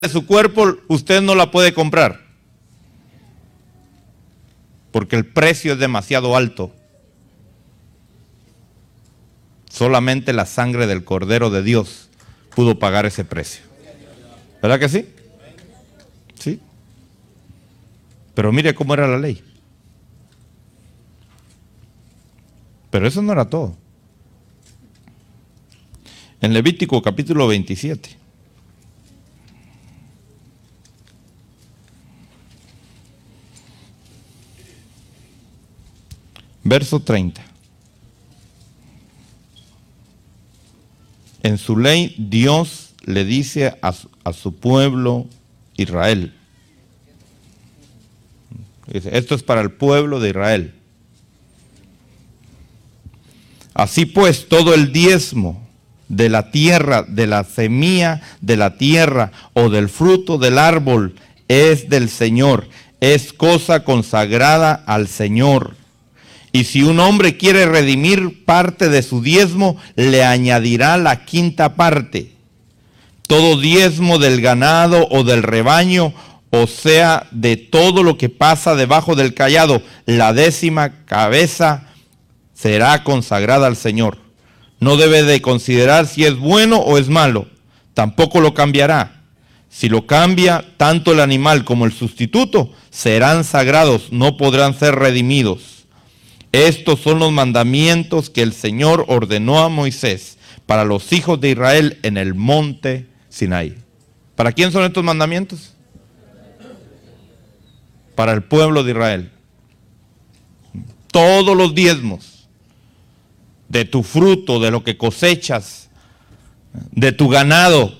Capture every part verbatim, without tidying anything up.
de su cuerpo usted no la puede comprar, porque el precio es demasiado alto. Solamente la sangre del Cordero de Dios pudo pagar ese precio. ¿Verdad que sí? Sí. Pero mire cómo era la ley. Pero eso no era todo. En Levítico capítulo veintisiete. Verso treinta. En su ley Dios le dice a su, a su pueblo Israel. Dice, esto es para el pueblo de Israel. Así pues, todo el diezmo de la tierra, de la semilla de la tierra o del fruto del árbol es del Señor, es cosa consagrada al Señor. Y si un hombre quiere redimir parte de su diezmo, le añadirá la quinta parte. Todo diezmo del ganado o del rebaño, o sea, de todo lo que pasa debajo del cayado, la décima cabeza será consagrada al Señor. No debe de considerar si es bueno o es malo, tampoco lo cambiará. Si lo cambia, tanto el animal como el sustituto serán sagrados, no podrán ser redimidos. Estos son los mandamientos que el Señor ordenó a Moisés para los hijos de Israel en el monte Sinaí. ¿Para quién son estos mandamientos? Para el pueblo de Israel. Todos los diezmos de tu fruto, de lo que cosechas, de tu ganado.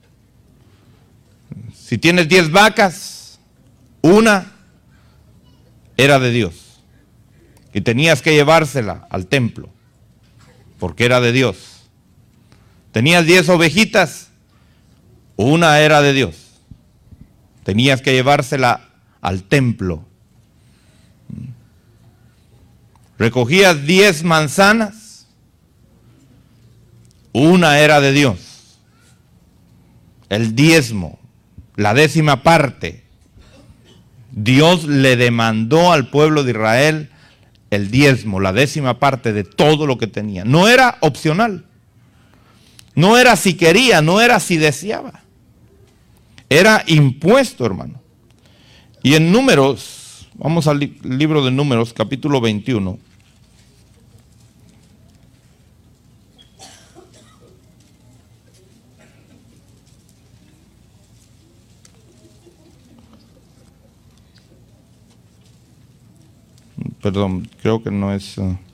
Si tienes diez vacas, una era de Dios. Y tenías que llevársela al templo, porque era de Dios. Tenías diez ovejitas, una era de Dios. Tenías que llevársela al templo. Recogías diez manzanas, una era de Dios. El diezmo, la décima parte. Dios le demandó al pueblo de Israel el diezmo, la décima parte de todo lo que tenía. No era opcional. No era si quería, no era si deseaba. Era impuesto, hermano. Y en Números, vamos al li- libro de Números, capítulo veintiuno. Perdón, creo que no es... Uh,